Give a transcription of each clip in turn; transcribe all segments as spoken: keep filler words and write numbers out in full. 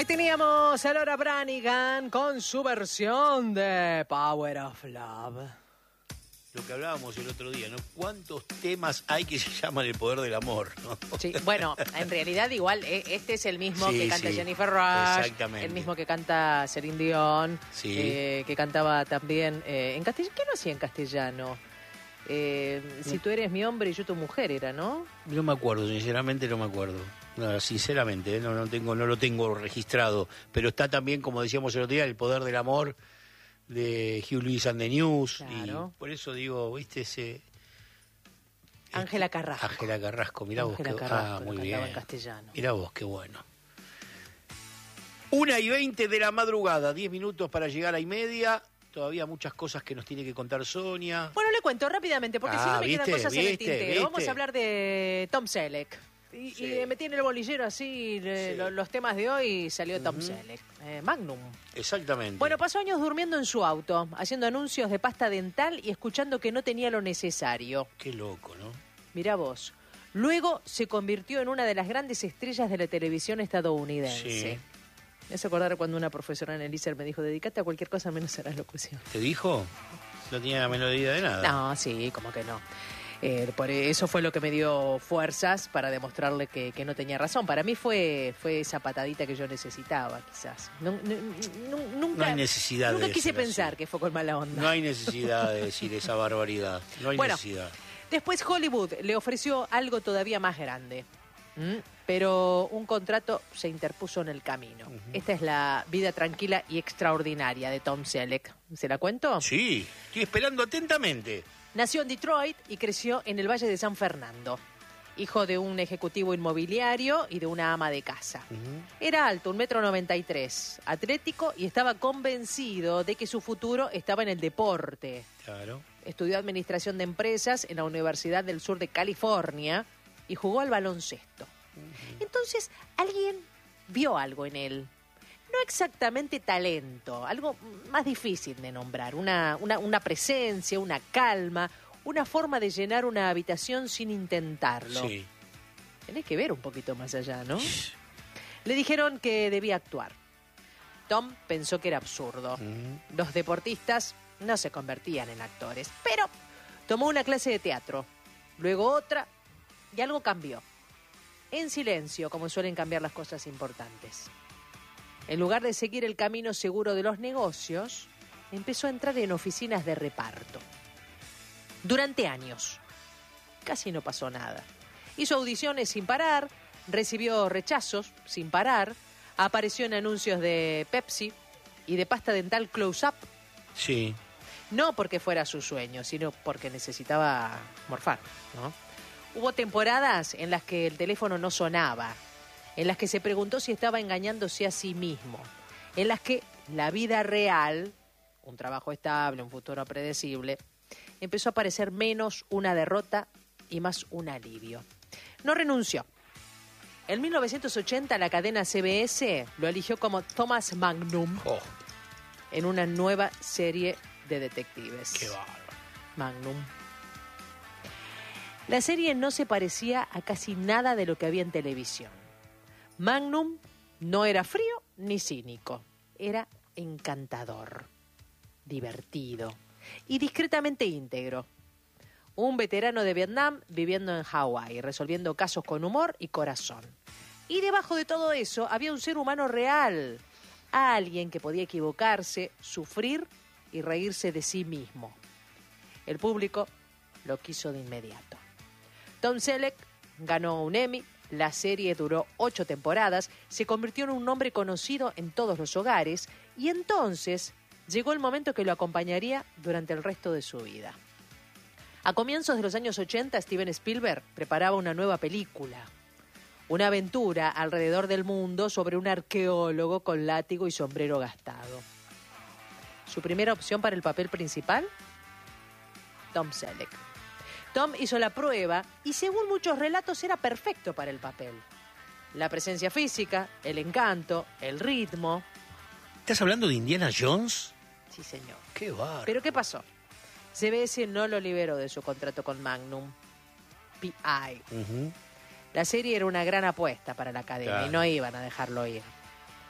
Ahí teníamos a Laura Branigan con su versión de Power of Love. Lo que hablábamos el otro día, ¿no? ¿Cuántos temas hay que se llaman El Poder del Amor, ¿no? Sí, bueno, en realidad igual este es el mismo sí, que canta sí, Jennifer Rush, exactamente. el mismo que canta Celine Dion, sí. eh, que cantaba también eh, en castellano. ¿Qué no hacía en castellano? Eh, si tú eres mi hombre y yo tu mujer era, ¿no? No me acuerdo, sinceramente no me acuerdo. No, sinceramente, ¿eh? no, no, tengo, no lo tengo registrado. Pero está también, como decíamos el otro día, El Poder del Amor de Hugh Lewis and the News. Claro. Y por eso digo, ¿viste ese...? Ángela Carrasco. Ángela Carrasco, mirá vos Ángela qué... Carrasco, Ah, muy cantaba bien. en castellano. Mirá vos, qué bueno. Una y veinte de la madrugada, diez minutos para llegar a y media. Todavía muchas cosas que nos tiene que contar Sonia. Bueno, le cuento rápidamente, porque Ah, si no me ¿viste? quedan cosas en el ¿Viste? tintero. ¿Viste? Vamos a hablar de Tom Selleck. Y, Sí. y le metí en el bolillero así le- Sí. lo- los temas de hoy y salió Tom Ujú. Selleck. Eh, Magnum. Exactamente. Bueno, pasó años durmiendo en su auto, haciendo anuncios de pasta dental y escuchando que no tenía lo necesario. Qué loco, ¿no? Mirá vos. Luego se convirtió en una de las grandes estrellas de la televisión estadounidense. Sí. Me hace acordar cuando una profesora en el I S E R me dijo, dedícate a cualquier cosa menos a la locución. ¿Te dijo? No tenía la menor idea de nada. No, sí, como que no. Eh, por eso fue lo que me dio fuerzas para demostrarle que, que no tenía razón. Para mí fue, fue esa patadita que yo necesitaba, quizás. No, no, no- nunca, No hay necesidad nunca de quise ser pensar así. que fue con mala onda. No hay necesidad de decir esa barbaridad. No hay Bueno, necesidad. Después Hollywood le ofreció algo todavía más grande. ¿Mm? Pero un contrato se interpuso en el camino. Ujú. Esta es la vida tranquila y extraordinaria de Tom Selleck. ¿Se la cuento? Sí, estoy esperando atentamente. Nació en Detroit y creció en el Valle de San Fernando. Hijo de un ejecutivo inmobiliario y de una ama de casa. Ujú. Era alto, un metro noventa y tres, atlético y estaba convencido de que su futuro estaba en el deporte. Claro. Estudió administración de empresas en la Universidad del Sur de California y jugó al baloncesto. Entonces, alguien vio algo en él. No exactamente talento, algo más difícil de nombrar. Una, una, una presencia, una calma, una forma de llenar una habitación sin intentarlo. Sí. Tenés que ver un poquito más allá, ¿no? Le dijeron que debía actuar. Tom pensó que era absurdo. Ujú. Los deportistas no se convertían en actores, pero tomó una clase de teatro, luego otra, y algo cambió. En silencio, como suelen cambiar las cosas importantes. En lugar de seguir el camino seguro de los negocios, empezó a entrar en oficinas de reparto. Durante años, casi no pasó nada. Hizo audiciones sin parar, recibió rechazos sin parar, apareció en anuncios de Pepsi y de pasta dental Close-Up. Sí. No porque fuera su sueño, sino porque necesitaba morfar, ¿no? Hubo temporadas en las que el teléfono no sonaba, en las que se preguntó si estaba engañándose a sí mismo, en las que la vida real, un trabajo estable, un futuro predecible, empezó a parecer menos una derrota y más un alivio. No renunció. En mil novecientos ochenta la cadena C B S lo eligió como Thomas Magnum Oh, en una nueva serie de detectives. qué bárbaro. Magnum. La serie no se parecía a casi nada de lo que había en televisión. Magnum no era frío ni cínico, era encantador, divertido y discretamente íntegro. Un veterano de Vietnam viviendo en Hawái, resolviendo casos con humor y corazón. Y debajo de todo eso había un ser humano real, alguien que podía equivocarse, sufrir y reírse de sí mismo. El público lo quiso de inmediato. Tom Selleck ganó un Emmy, la serie duró ocho temporadas, se convirtió en un nombre conocido en todos los hogares y entonces llegó el momento que lo acompañaría durante el resto de su vida. A comienzos de los años ochenta, Steven Spielberg preparaba una nueva película, una aventura alrededor del mundo sobre un arqueólogo con látigo y sombrero gastado. Su primera opción para el papel principal, Tom Selleck. Tom hizo la prueba y según muchos relatos era perfecto para el papel. La presencia física, el encanto, el ritmo. ¿Estás hablando de Indiana Jones? Sí, señor. Qué bárbaro. ¿Pero qué pasó? C B S no lo liberó de su contrato con Magnum. P I. Ujú. La serie era una gran apuesta para la cadena Claro. y no iban a dejarlo ir.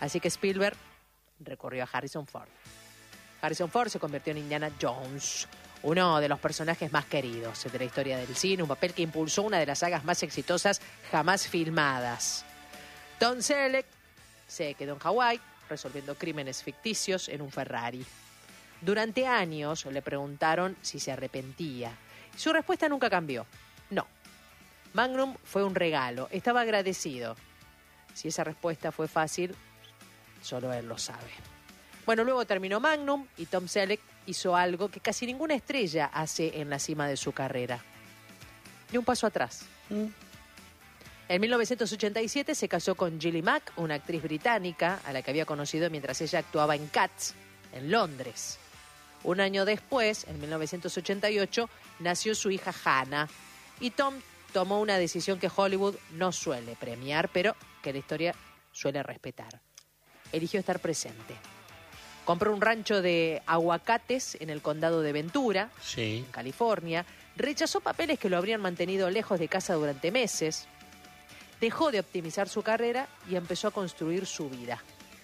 Así que Spielberg recurrió a Harrison Ford. Harrison Ford se convirtió en Indiana Jones, uno de los personajes más queridos de la historia del cine, un papel que impulsó una de las sagas más exitosas jamás filmadas. Tom Selleck se quedó en Hawái resolviendo crímenes ficticios en un Ferrari. Durante años le preguntaron si se arrepentía. Su respuesta nunca cambió. No. Magnum fue un regalo. Estaba agradecido. Si esa respuesta fue fácil, solo él lo sabe. Bueno, luego terminó Magnum y Tom Selleck hizo algo que casi ninguna estrella hace en la cima de su carrera. Y un paso atrás. Mm. En mil novecientos ochenta y siete se casó con Gilly Mack, una actriz británica a la que había conocido mientras ella actuaba en Cats, en Londres. Un año después, en mil novecientos ochenta y ocho, nació su hija Hannah. Y Tom tomó una decisión que Hollywood no suele premiar, pero que la historia suele respetar. Eligió estar presente. Compró un rancho de aguacates en el condado de Ventura, sí, en California. Rechazó papeles que lo habrían mantenido lejos de casa durante meses. Dejó de optimizar su carrera y empezó a construir su vida.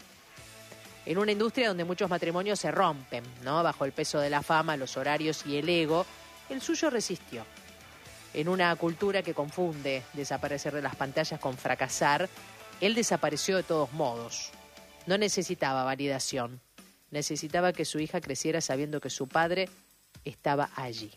En una industria donde muchos matrimonios se rompen, ¿no? Bajo el peso de la fama, los horarios y el ego, el suyo resistió. En una cultura que confunde desaparecer de las pantallas con fracasar, él desapareció de todos modos. No necesitaba validación. Necesitaba que su hija creciera sabiendo que su padre estaba allí.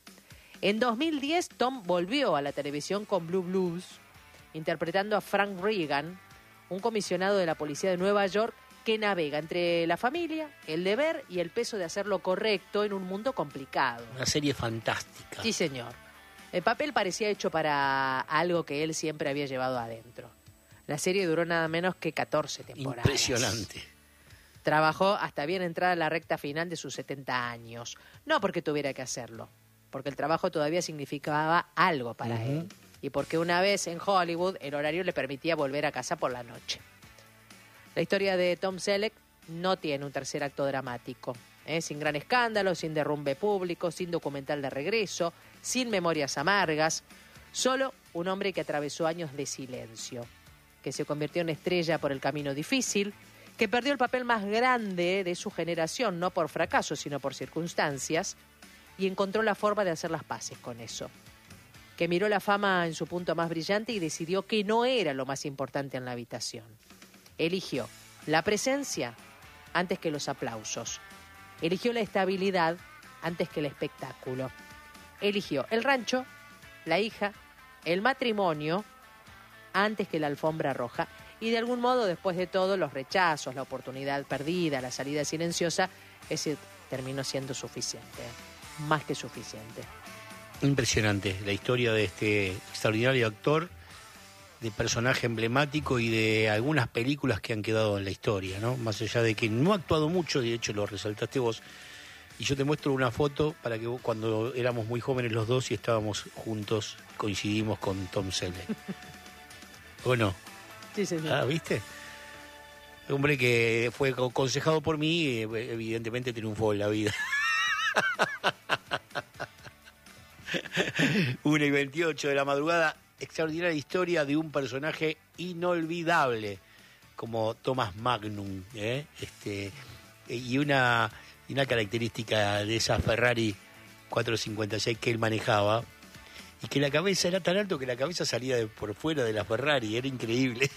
En dos mil diez, Tom volvió a la televisión con Blue Blues, interpretando a Frank Reagan, un comisionado de la policía de Nueva York que navega entre la familia, el deber y el peso de hacer lo correcto en un mundo complicado. Una serie fantástica. Sí, señor. El papel parecía hecho para algo que él siempre había llevado adentro. La serie duró nada menos que catorce temporadas. Impresionante. Trabajó hasta bien entrada la recta final de sus setenta años. No porque tuviera que hacerlo, porque el trabajo todavía significaba algo para uh-huh. él. Y porque una vez en Hollywood el horario le permitía volver a casa por la noche. La historia de Tom Selleck no tiene un tercer acto dramático. ¿eh? Sin gran escándalo, sin derrumbe público, sin documental de regreso, sin memorias amargas. Solo un hombre que atravesó años de silencio, que se convirtió en estrella por el camino difícil, que perdió el papel más grande de su generación, no por fracaso, sino por circunstancias, y encontró la forma de hacer las paces con eso. Que miró la fama en su punto más brillante y decidió que no era lo más importante en la habitación. Eligió la presencia antes que los aplausos. Eligió la estabilidad antes que el espectáculo. Eligió el rancho, la hija, el matrimonio, antes que la alfombra roja. Y de algún modo, después de todo, los rechazos, la oportunidad perdida, la salida silenciosa, ese terminó siendo suficiente, más que suficiente. Impresionante la historia de este extraordinario actor, de personaje emblemático y de algunas películas que han quedado en la historia, ¿no? Más allá de que no ha actuado mucho, de hecho lo resaltaste vos, y yo te muestro una foto para que vos, cuando éramos muy jóvenes los dos y estábamos juntos, coincidimos con Tom Selleck. ¿O no? Sí, señor. Ah, ¿viste? Hombre que fue aconsejado por mí y evidentemente triunfó en la vida. una y veintiocho de la madrugada, extraordinaria historia de un personaje inolvidable como Thomas Magnum, ¿eh? Este, y una, una característica de esa Ferrari cuatrocientos cincuenta y seis que él manejaba, y que la cabeza era tan alto que la cabeza salía de por fuera de la Ferrari, era increíble.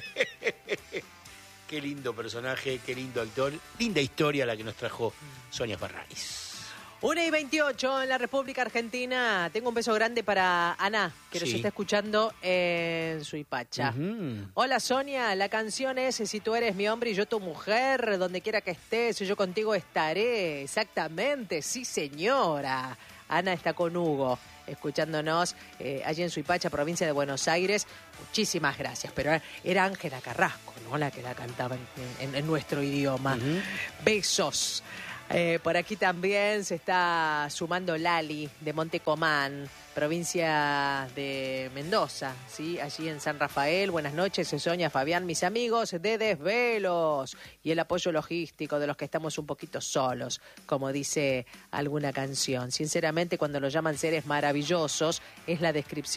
Qué lindo personaje, qué lindo actor, linda historia la que nos trajo Sonia Ferraris. una y veintiocho en la República Argentina. Tengo un beso grande para Ana, que sí. nos está escuchando en Suipacha. Uh-huh. Hola Sonia, la canción es Si tú eres mi hombre y yo tu mujer, donde quiera que estés, yo contigo estaré. Exactamente, sí señora. Ana está con Hugo, escuchándonos eh, allí en Suipacha, provincia de Buenos Aires. Muchísimas gracias. Pero era Ángela Carrasco, ¿no? La que la cantaba en, en, en nuestro idioma. Uh-huh. Besos. Eh, por aquí también se está sumando Lali de Montecomán, provincia de Mendoza, ¿sí? Allí en San Rafael. Buenas noches, Sonia, Fabián, mis amigos de Desvelos y el apoyo logístico de los que estamos un poquito solos, como dice alguna canción. Sinceramente, cuando lo llaman seres maravillosos, es la descripción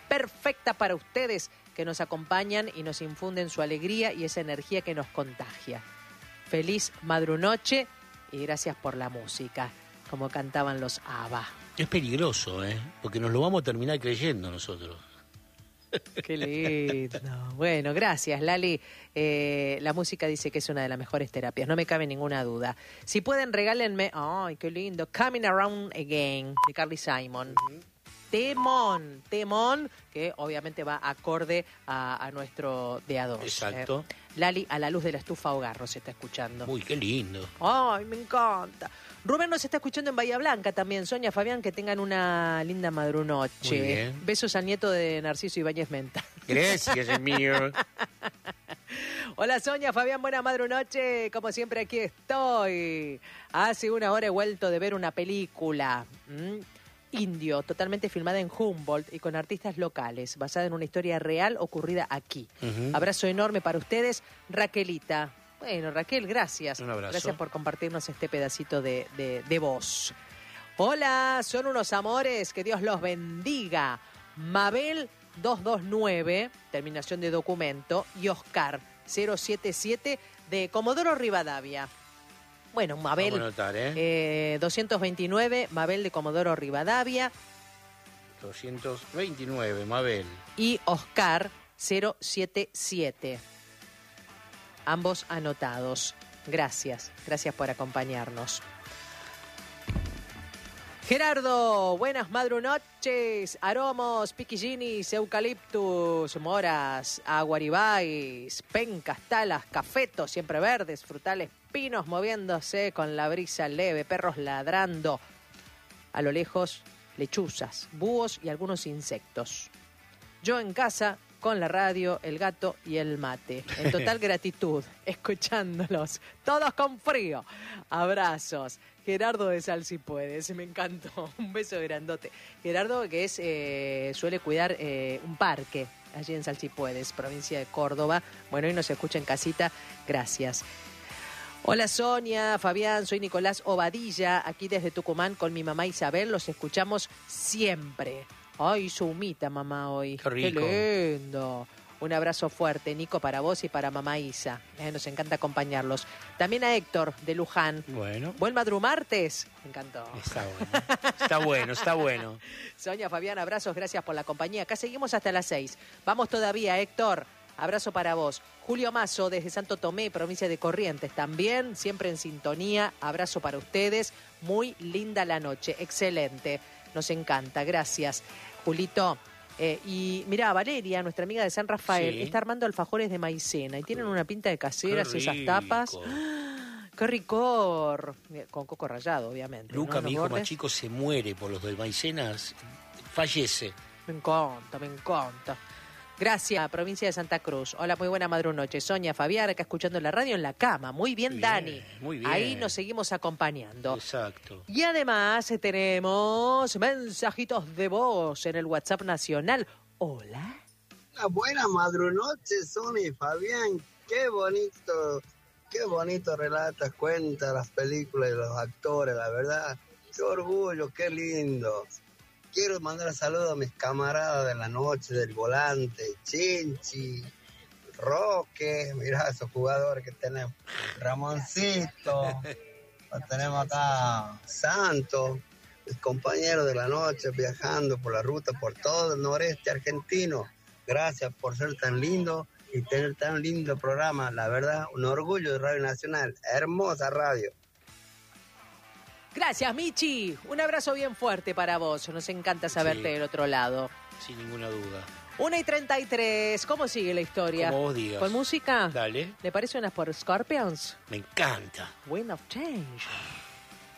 perfecta para ustedes que nos acompañan y nos infunden su alegría y esa energía que nos contagia. Feliz madrunoche y gracias por la música, como cantaban los ABBA. Es peligroso, ¿eh? Porque nos lo vamos a terminar creyendo nosotros. Qué lindo. Bueno, gracias, Lali. Eh, la música dice que es una de las mejores terapias, no me cabe ninguna duda. Si pueden, regálenme... ¡Ay, qué lindo! Coming Around Again, de Carly Simon. Uh-huh. Temón, temón, que obviamente va acorde a, a nuestro de A dos. Exacto. Eh. Lali, a la luz de la estufa Hogarro se está escuchando. Uy, qué lindo. Ay, me encanta. Rubén nos está escuchando en Bahía Blanca también. Sonia, Fabián, que tengan una linda madrunoche. Muy bien. Besos al nieto de Narciso Ibáñez Menta. Gracias, es mío. Hola, Sonia, Fabián, buena madrunoche. Como siempre, aquí estoy. Hace una hora he vuelto de ver una película. ¿Mm? Indio, totalmente filmada en Humboldt y con artistas locales, basada en una historia real ocurrida aquí. Uh-huh. Abrazo enorme para ustedes, Raquelita. Bueno, Raquel, gracias. Un abrazo. Gracias por compartirnos este pedacito de, de, de voz. Hola, son unos amores, que Dios los bendiga. Mabel dos dos nueve, terminación de documento, y Oscar cero siete siete de Comodoro Rivadavia. Bueno, Mabel, vamos a anotar, ¿eh? Eh, doscientos veintinueve, Mabel de Comodoro Rivadavia. doscientos veintinueve, Mabel. Y Oscar cero siete siete. Ambos anotados. Gracias, gracias por acompañarnos. Gerardo, buenas madrunoches. Aromos, piquillinis, eucaliptus, moras, aguaribáis, pencas, talas, cafetos, siempre verdes, frutales, pinos moviéndose con la brisa leve, perros ladrando. A lo lejos, lechuzas, búhos y algunos insectos. Yo en casa, con la radio, el gato y el mate. En total gratitud, escuchándolos, todos con frío. Abrazos. Gerardo de Sal Si Puedes, me encantó. Un beso grandote. Gerardo, que es eh, suele cuidar eh, un parque allí en Sal Si Puedes, provincia de Córdoba. Bueno, hoy nos escucha en casita. Gracias. Hola Sonia, Fabián, soy Nicolás Obadilla, aquí desde Tucumán con mi mamá Isabel. Los escuchamos siempre. Ay, hizo humita mamá hoy. Qué rico. Qué lindo. Un abrazo fuerte, Nico, para vos y para mamá Isa. Eh, nos encanta acompañarlos. También a Héctor, de Luján. Bueno. Buen madrumartes. Me encantó. Está bueno. Está bueno, está bueno. Sonia, Fabián, abrazos, gracias por la compañía. Acá seguimos hasta las seis. Vamos todavía, Héctor. Abrazo para vos. Julio Mazo, desde Santo Tomé, provincia de Corrientes. También, siempre en sintonía. Abrazo para ustedes. Muy linda la noche. Excelente. Nos encanta. Gracias, Julito. Eh, y mirá, Valeria, nuestra amiga de San Rafael, sí, está armando alfajores de maicena y tienen una pinta de caseras esas tapas. ¡Ah! ¡Qué ricor! Con coco rallado, obviamente. Luca, ¿no? mi hijo bordes. más chico, se muere por los del maicena, fallece. Me encanta, me encanta. Gracias, provincia de Santa Cruz. Hola, muy buena madrunoche. Sonia, Fabián, acá escuchando la radio en la cama. Muy bien, bien, Dani. Muy bien. Ahí nos seguimos acompañando. Exacto. Y además tenemos mensajitos de voz en el WhatsApp nacional. Hola. Una buena madrunoche, Sonia y Fabián. Qué bonito, qué bonito relatas, cuenta las películas y los actores, la verdad. Qué orgullo, qué lindo. Quiero mandar saludos a mis camaradas de la noche, del volante, Chinchi, Roque, mirá esos jugadores que tenemos, Ramoncito, tenemos acá Santos, mis compañeros de la noche viajando por la ruta, por todo el noreste argentino. Gracias por ser tan lindo y tener tan lindo programa, la verdad, un orgullo de Radio Nacional, hermosa radio. Gracias, Michi. Un abrazo bien fuerte para vos. Nos encanta saberte sí, del otro lado. Sin ninguna duda. una y treinta y tres. ¿Cómo sigue la historia? Como vos digas. ¿Con música? Dale. ¿Le parece unas por Scorpions? Me encanta. Wind of Change.